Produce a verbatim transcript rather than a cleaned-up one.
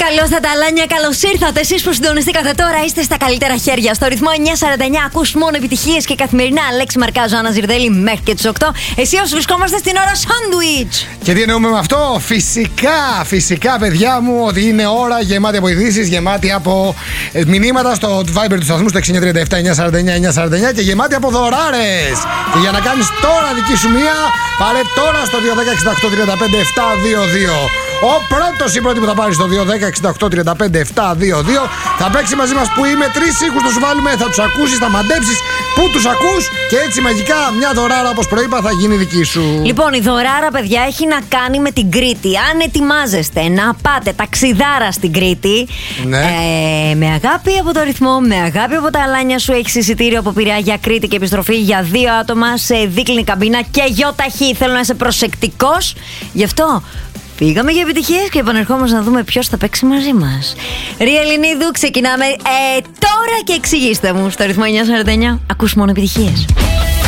Καλώς τα ταλάνια, καλώς ήρθατε. Εσείς που συντονιστήκατε τώρα είστε στα καλύτερα χέρια. Στο ρυθμό εννιά σαράντα εννιά ακούς μόνο επιτυχίες και καθημερινά. Αλέξη Μαρκάζο, Άννα Ζιρδέλη μέχρι και τις οκτώ. Εσύ όσοι βρισκόμαστε στην ώρα σάντουιτς. Και τι εννοούμε με αυτό? Φυσικά, φυσικά παιδιά μου, ότι είναι ώρα γεμάτη από ειδήσεις, γεμάτη από μηνύματα στο Viber του σταθμού στο έξι εννιά τρία επτά εννιά σαράντα εννιά εννιά σαράντα εννιά και γεμάτη από δωράρες. Και για να κάνεις τώρα δική σου μία, πάρε τώρα στο δύο ένα μηδέν εξήντα οκτώ τριάντα πέντε επτακόσια είκοσι δύο. Ο πρώτος ή πρώτη που θα πάρει στο δύο ένα μηδέν εξήντα οκτώ τριάντα πέντε επτακόσια είκοσι δύο θα παίξει μαζί μας που είμαι. Τρεις ήχους θα σου βάλουμε, θα τους ακούσεις, θα μαντέψεις πού τους ακούς και έτσι μαγικά μια δωράρα, όπως προείπα, θα γίνει δική σου. Λοιπόν, η δωράρα, παιδιά, έχει να κάνει με την Κρήτη. Αν ετοιμάζεστε να πάτε ταξιδάρα στην Κρήτη, ναι. ε, με αγάπη από το ρυθμό, με αγάπη από τα αλάνια σου, έχεις εισιτήριο από Πειραιά για Κρήτη και επιστροφή για δύο άτομα σε δίκλινη καμπίνα και γιοταχή. Θέλω να είσαι προσεκτικός. Γι' αυτό πήγαμε για επιτυχίες και επανερχόμαστε να δούμε ποιος θα παίξει μαζί μας. Ρία Ελληνίδου, ξεκινάμε ε, τώρα και εξηγήστε μου. Στο ρυθμό εννιά σαράντα εννιά ακούς μόνο επιτυχίες.